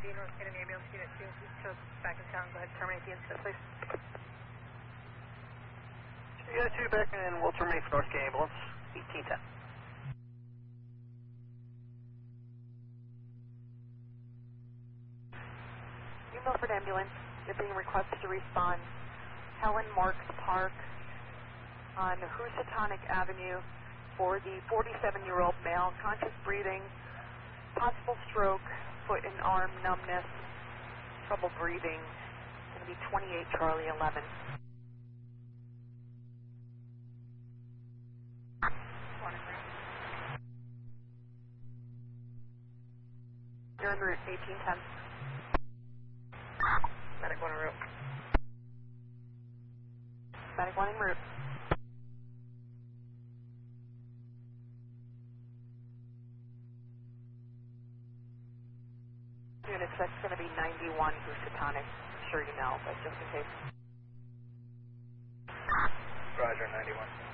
North Canton Ambulance Unit 2, shows back in town. Go ahead and terminate the incident, please. Unit 2 back in, we'll terminate for North Canton Ambulance, 1810. New Milford Ambulance, you're being requested to respond. Helen Marks Park on Housatonic Avenue for the 47-year-old male, conscious breathing, possible stroke, foot and arm numbness, trouble breathing. It's going to be 28 Charlie 11. You're en route, 1810. Medic 1 en route. Medic 1 en route. Unit 6 is going to be 91 Housatonic. I'm sure you know, but just in case. Roger, 91.